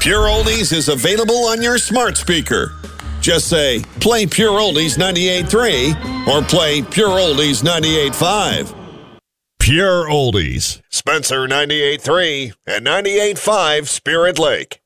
Pure Oldies is available on your smart speaker. Just say, play Pure Oldies 98.3 or play Pure Oldies 98.5. Pure Oldies. Spencer 98.3 and 98.5 Spirit Lake.